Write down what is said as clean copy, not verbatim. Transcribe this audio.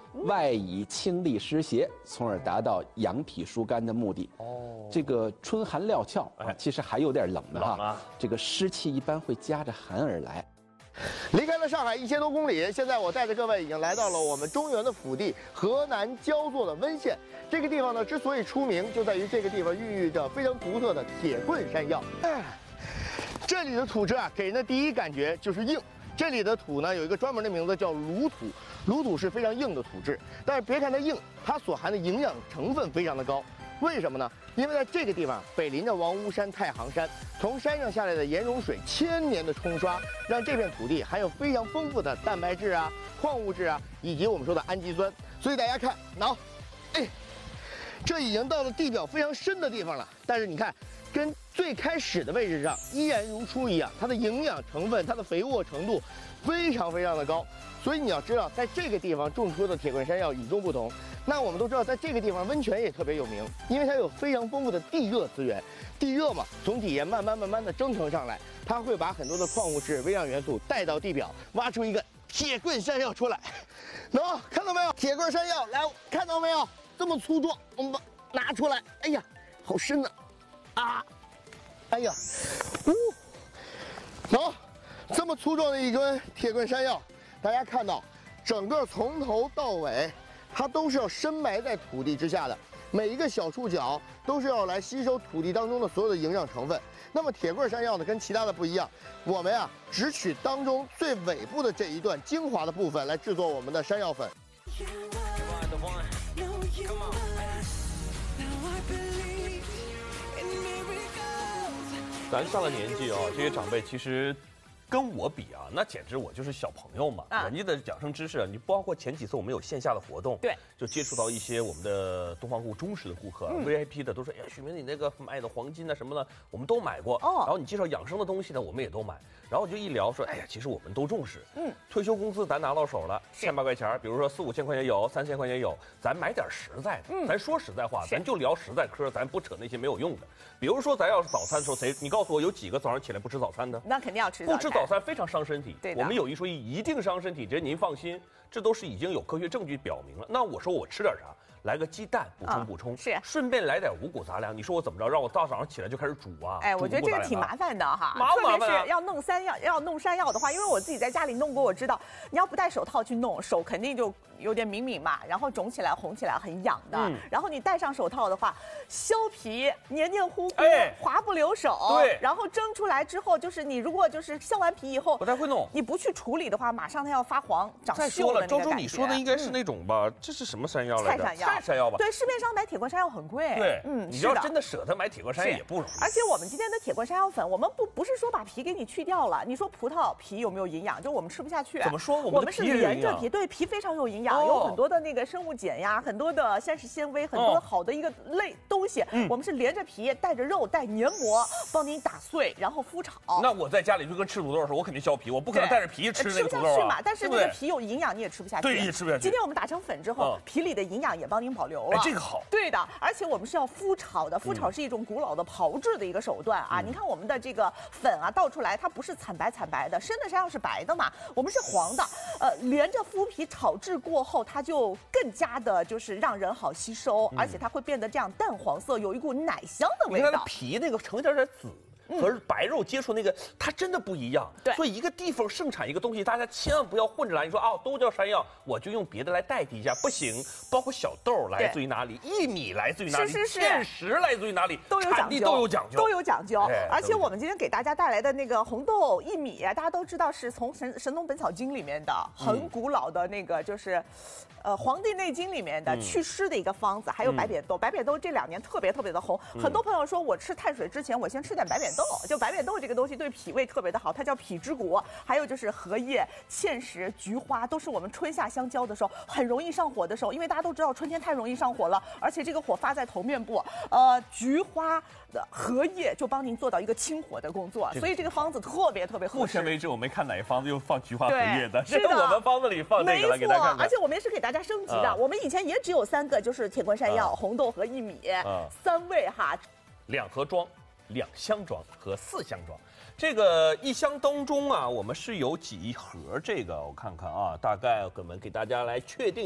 外以清利湿邪，从而达到养脾疏肝的目的。这个春寒料峭啊，其实还有点冷的哈。这个湿气一般会夹着寒而来。 离开了上海1000多公里，现在我带着各位已经来到了我们中原的腹地河南焦作的温县。这个地方呢，之所以出名，就在于这个地方孕育着非常独特的铁棍山药。这里的土质啊，给人的第一感觉就是硬。这里的土呢，有一个专门的名字叫卤土，卤土是非常硬的土质。但是别看它硬，它所含的营养成分非常的高。为什么呢？因为在这个地方北临着王屋山、太行山，从山上下来的盐溶水千年的冲刷，让这片土地含有非常丰富的蛋白质啊、矿物质啊，以及我们说的氨基酸。所以大家看，这已经到了地表非常深的地方了。但是你看，跟最开始的位置上依然如初一样，它的营养成分、它的肥沃程度非常非常的高。所以你要知道，在这个地方种出的铁棍山药与众不同。那我们都知道，在这个地方温泉也特别有名，因为它有非常丰富的地热资源。地热嘛，从底下慢慢的蒸腾上来，它会把很多的矿物质、微量元素带到地表，挖出一个铁棍山药出来。看到没有？铁棍山药，来，看到没有？这么粗壮，我们把拿出来。哎呀，好深呐！哎呀，这么粗壮的一根铁棍山药，大家看到，整个从头到尾。它都是要深埋在土地之下的，每一个小触角都是要来吸收土地当中的所有的营养成分。那么铁棍山药呢，跟其他的不一样，我们呀只取当中最尾部的这一段精华的部分来制作我们的山药粉。 咱上了年纪啊，这些长辈其实。跟我比啊，那简直我就是小朋友嘛！人家的养生知识，你包括前几次我们有线下的活动， 对， 就接触到一些我们的东方顾忠实的顾客、VIP 的，都说：“哎呀，许明你那个卖的黄金啊什么的，我们都买过。然后你介绍养生的东西呢，我们也都买。然后我就一聊说，哎呀，其实我们都重视。退休工资咱拿到手了，1800块钱，比如说4、5千块钱有，3000块钱有，咱买点实在的。咱说实在话，咱就聊实在嗑，咱不扯那些没有用的。比如说，咱要是早餐的时候，你告诉我有几个早上起来不吃早餐的？ 那肯定要吃。 不吃早餐非常伤身体。 对， 我们有一说一，一定伤身体，这您放心，这都是已经有科学证据表明了。那我说我吃点啥？来个鸡蛋补充， 是， 顺便来点五谷杂粮。你说我怎么着？让我大早上起来就开始煮啊？ 我觉得这个挺麻烦的哈， 特别是要弄山药的话，因为我自己在家里弄过，我知道你要不戴手套去弄，手肯定就有点敏嘛，然后肿起来、红起来很痒的。然后你戴上手套的话，削皮黏黏糊糊，滑不留手。 对， 然后蒸出来之后，就是你如果就是削完皮以后， 不太会弄， 你不去处理的话，马上它要发黄、长锈的那个感觉。再说了， 周周你说的应该是那种吧？这是什么山药来着？菜山药吧？ 对，市面上买铁棍山药很贵。 对，你要真的舍得买铁棍山药也不容易。 而且我们今天的铁棍山药粉，我们不是说把皮给你去掉了。你说葡萄皮有没有营养？就我们吃不下去。 怎么说？ 我们是连着皮，对，皮非常有营养，有很多的那个生物碱呀，很多的膳食纤维，很多好的一个类东西。我们是连着皮，带着肉，带黏膜，帮你打碎，然后麸炒。 那我在家里就跟吃土豆似的，我肯定削皮，我不可能带着皮吃那个土豆啊。 吃不下去嘛，但是那个皮有营养，你也吃不下去。 对，也吃不下去。 今天我们打成粉之后，皮里的营养也帮您保留了。 这个好。 对的，而且我们是要麸炒的，麸炒是一种古老的炮制的一个手段啊。你看我们的这个粉啊倒出来，它不是惨白的，生的山药是白的嘛，我们是黄的。连着麸皮炒制过后，它就更加的就是让人好吸收，而且它会变得这样淡黄色，有一股奶香的味道。 你看它皮那个呈点紫。和白肉接触那个，它真的不一样。 对， 所以一个地方盛产一个东西，大家千万不要混着来。你说都叫山药，我就用别的来代替一下，不行。包括小豆来自于哪里，薏米来自于哪里，芡实来自于哪里， 都有讲究， 都有讲究。 而且我们今天给大家带来的那个红豆薏米啊，大家都知道是从《神农本草经》里面的很古老的那个，就是《黄帝内经》里面的祛湿的一个方子，还有白扁豆。白扁豆这2年特别的红，很多朋友说我吃碳水之前，我先吃点白扁豆，就白扁豆这个东西对脾胃特别的好，它叫脾之谷。还有就是荷叶、芡实、菊花，都是我们春夏相交的时候很容易上火的时候，因为大家都知道春天太容易上火了，而且这个火发在头面部，菊花的荷叶就帮您做到一个清火的工作，所以这个方子特别合适。 目前为止我没看哪个方子又放菊花荷叶的， 是的， 我们方子里放这个来给大家看看。 而且我们也是给大家升级的，我们以前也只有3个，就是铁棍山药、红豆和薏米3味哈 ，2盒装。2箱装和4箱装，这个1箱当中啊，我们是有几盒这个，我看看啊，大概我们给大家来确定。